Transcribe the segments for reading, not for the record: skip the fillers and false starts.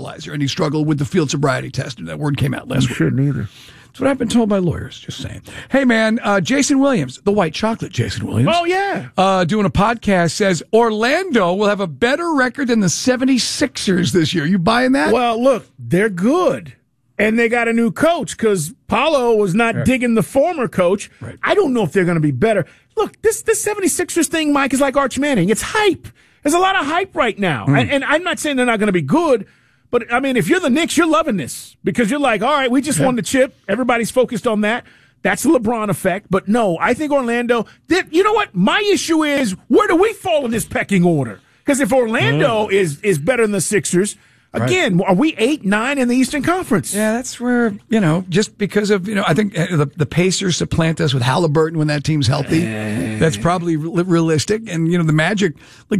breathalyzer, and he struggled with the field sobriety test. That word came out last week. Shouldn't either. That's what I've been told by lawyers, just saying. Hey, man, Jason Williams, the white chocolate Jason Williams. Oh, yeah. Doing a podcast, says Orlando will have a better record than the 76ers this year. You buying that? Well, look, they're good. And they got a new coach because Paulo was not digging the former coach. Right. I don't know if they're going to be better. Look, this 76ers thing, Mike, is like Arch Manning. It's hype. There's a lot of hype right now. And I'm not saying they're not going to be good, but, I mean, if you're the Knicks, you're loving this because you're like, all right, we just won the chip. Everybody's focused on that. That's the LeBron effect. But, no, I think Orlando, you know what? My issue is, where do we fall in this pecking order? Because if Orlando is better than the Sixers, again, are we 8, 9 in the Eastern Conference? Yeah, that's where, just because of, I think the Pacers supplant us with Halliburton when that team's healthy. That's probably realistic. And, the Magic, like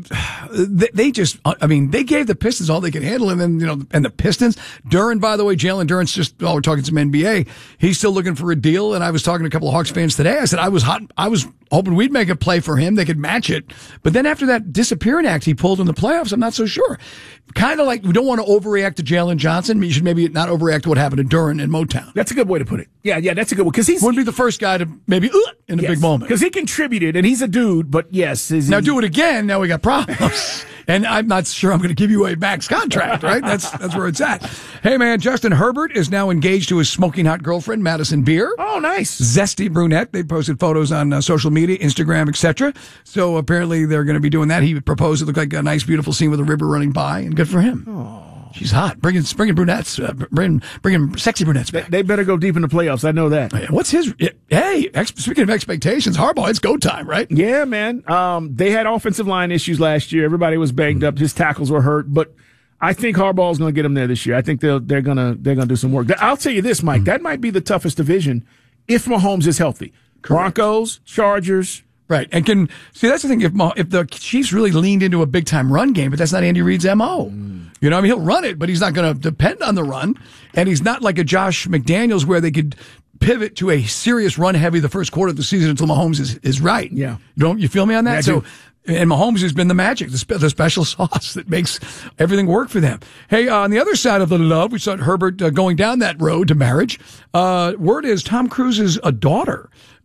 they just, they gave the Pistons all they could handle. And then, and the Pistons, Duren, by the way, Jalen Duren's just, we're talking some NBA. He's still looking for a deal. And I was talking to a couple of Hawks fans today. I said, I was hoping we'd make a play for him. They could match it. But then after that disappearing act he pulled in the playoffs, I'm not so sure. Kind of like we don't want to overreact to Jalen Johnson. You should maybe not overreact to what happened to Duren in Motown. That's a good way to put it. Yeah, that's a good one. Because he wouldn't be the first guy to maybe in a big moment. Because he contributed, and he's a dude, but yes. Now do it again, now we got problems. And I'm not sure I'm going to give you a max contract, right? That's where it's at. Hey, man, Justin Herbert is now engaged to his smoking hot girlfriend, Madison Beer. Oh, nice. Zesty brunette. They posted photos on social media, Instagram, etc. So apparently they're going to be doing that. He proposed. It looked like a nice, beautiful scene with a river running by, and good for him. Oh. She's hot. Bringing brunettes, bringing sexy brunettes back. They better go deep in the playoffs. I know that. What's his? Hey, speaking of expectations, Harbaugh, it's go time, right? Yeah, man. They had offensive line issues last year. Everybody was banged up. His tackles were hurt, but I think Harbaugh's going to get them there this year. I think they're gonna do some work. I'll tell you this, Mike. That might be the toughest division if Mahomes is healthy. Correct. Broncos, Chargers. Right. And that's the thing. If the Chiefs really leaned into a big time run game, but that's not Andy Reid's MO. He'll run it, but he's not going to depend on the run. And he's not like a Josh McDaniels where they could pivot to a serious run heavy the first quarter of the season until Mahomes is right. Yeah. You feel me on that? Yeah, and Mahomes has been the magic, the special sauce that makes everything work for them. Hey, on the other side of the love, we saw Herbert going down that road to marriage. Word is Tom Cruise's daughter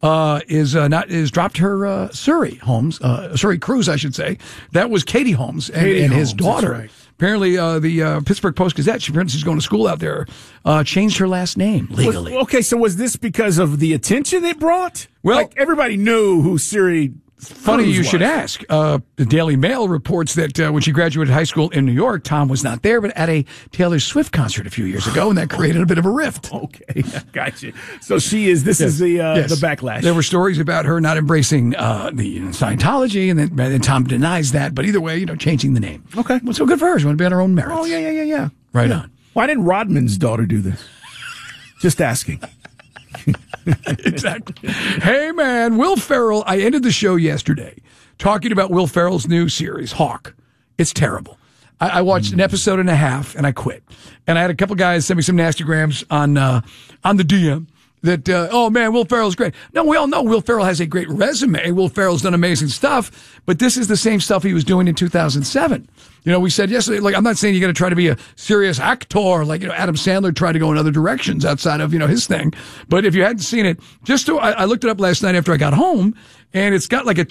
is dropped her Surrey Cruise, I should say. That was Katie Holmes and his daughter. Right. Apparently, the Pittsburgh Post-Gazette, she's going to school out there, changed her last name legally. Okay, so was this because of the attention it brought? Well, like everybody knew who Surrey. Funny you should ask. The Daily Mail reports that when she graduated high school in New York, Tom was not there, but at a Taylor Swift concert a few years ago, and that created a bit of a rift. Okay, gotcha. So she is. This is the backlash. There were stories about her not embracing the Scientology, and then Tom denies that. But either way, changing the name. Okay, well, so good for her. She want to be on her own merits. Oh yeah. Right on. Why didn't Rodman's daughter do this? Just asking. Exactly. Hey, man, Will Ferrell. I ended the show yesterday talking about Will Ferrell's new series, Hawk. It's terrible. I watched an episode and a half and I quit. And I had a couple guys send me some nastygrams on the DM that, oh man, Will Ferrell's great. No, we all know Will Ferrell has a great resume. Will Ferrell's done amazing stuff, but this is the same stuff he was doing in 2007. We said yesterday, like, I'm not saying you got to try to be a serious actor, like, Adam Sandler tried to go in other directions outside of, his thing. But if you hadn't seen it, I looked it up last night after I got home, and it's got like a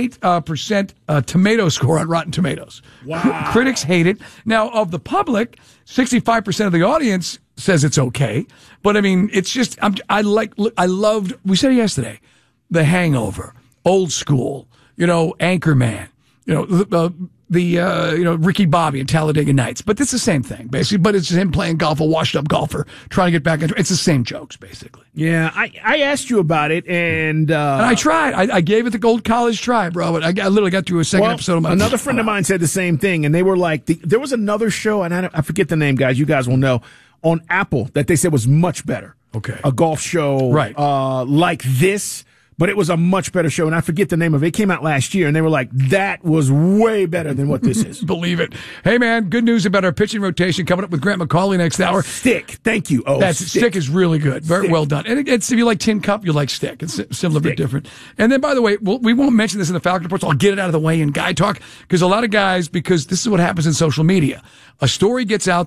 28% tomato score on Rotten Tomatoes. Wow. Critics hate it. Now, of the public, 65% of the audience says it's okay. But I mean, it's just, I loved, we said it yesterday, The Hangover, Old School, Anchorman, Ricky Bobby and Talladega Nights. But it's the same thing, basically. But it's him playing golf, a washed-up golfer, trying to get back into it. It's the same jokes, basically. Yeah, I asked you about it, and I tried. I gave it the gold college try, bro. But I literally got through a second episode of my... Another friend of mine said the same thing, and they were like, there was another show, and I forget the name, guys. You guys will know, on Apple that they said was much better. Okay. A golf show right. Like this. But it was a much better show, and I forget the name of it. It came out last year, and they were like, that was way better than what this is. Believe it. Hey, man, good news about our pitching rotation coming up with Grant McCauley next hour. Stick. Thank you. Oh, Stick is really good. Very well done. And it's, if you like Tin Cup, you like Stick. It's similar but different. And then, by the way, we won't mention this in the Falcon Report, so I'll get it out of the way in Guy Talk, because a lot of guys, because this is what happens in social media. A story gets out